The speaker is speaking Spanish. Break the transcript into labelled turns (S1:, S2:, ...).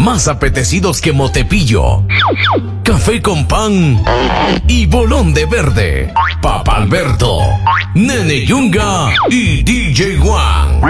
S1: más apetecidos que Motepillo, Café con Pan y Bolón de Verde. Papa Alberto, Nene Yunga y DJ Juan.